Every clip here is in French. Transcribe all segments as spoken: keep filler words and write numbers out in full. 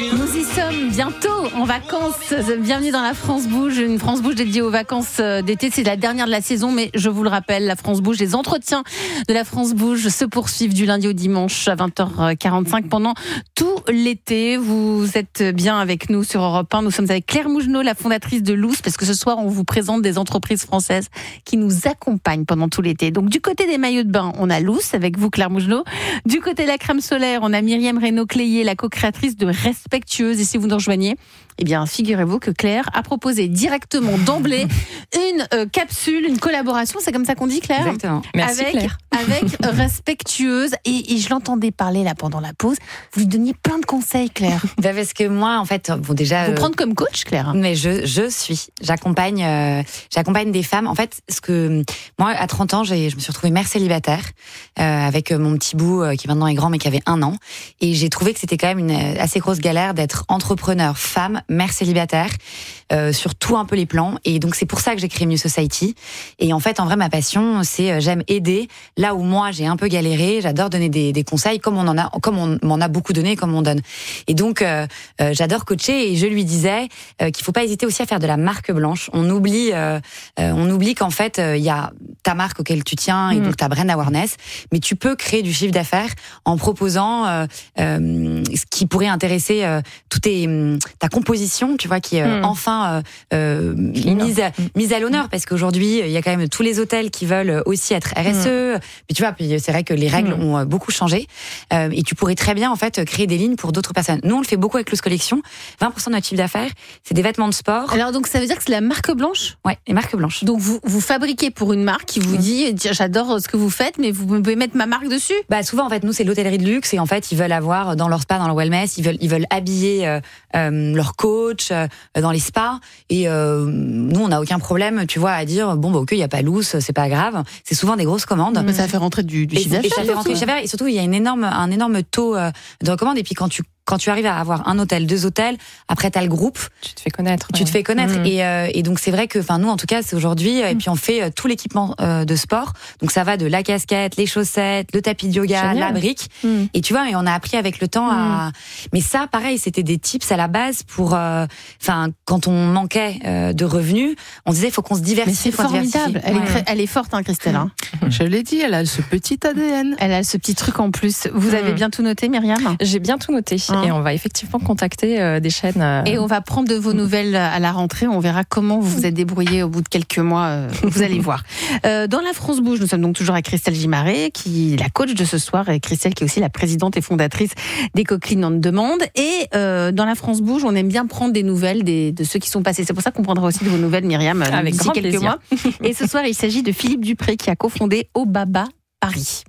Nous y sommes bientôt en vacances. Bienvenue dans la France Bouge, une France Bouge dédiée aux vacances d'été. C'est la dernière de la saison, mais je vous le rappelle, la France Bouge, les entretiens de la France Bouge se poursuivent du lundi au dimanche à vingt heures quarante-cinq pendant tout l'été. Vous êtes bien avec nous sur Europe un. Nous sommes avec Claire Mougenot, la fondatrice de Loose, parce que ce soir, on vous présente des entreprises françaises qui nous accompagnent pendant tout l'été. Donc, du côté des maillots de bain, on a Loose avec vous, Claire Mougenot. Du côté de la crème solaire, on a Myriam Reynaud-Cléier, la co-créatrice de Respectueuse. Et si vous nous rejoignez, eh bien, figurez-vous que Claire a proposé directement d'emblée une euh, capsule, une collaboration, c'est comme ça qu'on dit, Claire ? Exactement. Merci, avec, Claire. Avec Respectueuse. Et, et je l'entendais parler là pendant la pause. Vous lui donniez plein de conseils, Claire. Bah parce que moi, en fait, bon déjà. Vous euh, prendre comme coach, Claire ? Mais je, je suis. J'accompagne, euh, j'accompagne des femmes. En fait, ce que moi, à trente ans, j'ai, je me suis retrouvée mère célibataire euh, avec mon petit bout euh, qui maintenant est grand, mais qui avait un an. Et j'ai trouvé que c'était quand même une assez grosse galère d'être entrepreneur, femme, mère célibataire, euh, sur tout un peu les plans. Et donc c'est pour ça que j'ai créé New Society. Et en fait, en vrai, ma passion, c'est euh, j'aime aider là où moi j'ai un peu galéré. J'adore donner des, des conseils, comme on en a, comme on m'en a beaucoup donné, comme on donne. Et donc euh, euh, j'adore coacher. Et je lui disais euh, qu'il faut pas hésiter aussi à faire de la marque blanche. On oublie, euh, euh, on oublie qu'en fait il euh, y a ta marque auquel tu tiens et mmh. donc ta brand awareness, mais tu peux créer du chiffre d'affaires en proposant euh, euh, ce qui pourrait intéresser euh, tout tes, ta composition, tu vois, qui est euh, mmh. enfin euh, mise à, mise à l'honneur, parce qu'aujourd'hui il y a quand même tous les hôtels qui veulent aussi être R S E, mmh. puis tu vois, puis c'est vrai que les règles mmh. ont beaucoup changé, euh, et tu pourrais très bien en fait créer des lignes pour d'autres personnes. Nous on le fait beaucoup avec Loose Collection. vingt pour cent de notre chiffre d'affaires, c'est des vêtements de sport. Alors donc ça veut dire que c'est la marque blanche ? Ouais, les marques blanches. Donc vous vous fabriquez pour une marque qui vous dit j'adore ce que vous faites, mais vous pouvez mettre ma marque dessus ? Bah souvent en fait nous c'est l'hôtellerie de luxe, et en fait ils veulent avoir dans leur spa, dans leur wellness, ils veulent ils veulent habiller euh, euh, leur coach euh, dans les spas, et euh, nous on n'a aucun problème, tu vois, à dire bon bah ok, il y a pas Loose, c'est pas grave. C'est souvent des grosses commandes. Mais ça fait rentrer du, du chiffre d'affaires. Et ça fait rentrer du chiffre d'affaires, et surtout il y a une énorme un énorme taux euh, de recommandes, et puis quand tu Quand tu arrives à avoir un hôtel, deux hôtels, après t'as le groupe. Tu te fais connaître. Tu ouais. te fais connaître. Mmh. Et, euh, et donc c'est vrai que, enfin nous en tout cas c'est aujourd'hui. Mmh. Et puis on fait euh, tout l'équipement euh, de sport. Donc ça va de la casquette, les chaussettes, le tapis de yoga, Génial. La brique. Mmh. Et tu vois, et on a appris avec le temps mmh. à. Mais ça, pareil, c'était des tips à la base pour. Enfin, euh, quand on manquait euh, de revenus, on disait il faut qu'on se diversifie. Mais c'est formidable. Elle, ouais. est très, elle est forte, hein, Christelle. Hein. Je l'ai dit, elle a ce petit A D N. Elle a ce petit truc en plus. Vous mmh. avez bien tout noté, Myriam ? J'ai bien tout noté. Hein. Et on va effectivement contacter euh, des chaînes. Euh... Et on va prendre de vos nouvelles à la rentrée. On verra comment vous vous êtes débrouillés au bout de quelques mois. Euh, vous allez voir. Euh, dans la France Bouge, nous sommes donc toujours avec Christelle Gimaret, qui est la coach de ce soir. Et Christelle, qui est aussi la présidente et fondatrice des Coquelines en demande. Et euh, dans la France Bouge, on aime bien prendre des nouvelles des, de ceux qui sont passés. C'est pour ça qu'on prendra aussi de vos nouvelles, Myriam, avec d'ici quelques plaisir. mois. Et ce soir, il s'agit de Philippe Dupré, qui a cofondé Obaba Paris.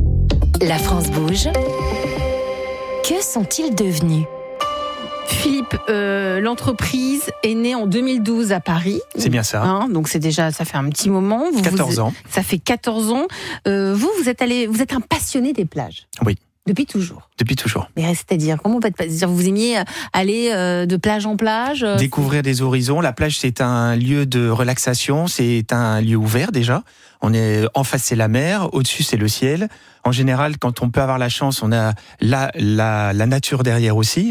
La France Bouge. Que sont-ils devenus ? Philippe, euh, l'entreprise est née en deux mille douze à Paris. C'est bien ça. Hein, donc c'est déjà, ça fait un petit moment. Vous, quatorze vous, ans. Ça fait quatorze ans. Euh, vous, vous êtes allé, vous êtes un passionné des plages. Oui. Depuis toujours. Depuis toujours. Mais c'est-à-dire, comment on peut être, vous aimiez aller euh, de plage en plage euh, Découvrir des horizons. La plage, c'est un lieu de relaxation. C'est un lieu ouvert déjà. On est en face, c'est la mer. Au-dessus, c'est le ciel. En général, quand on peut avoir la chance, on a la, la, la nature derrière aussi.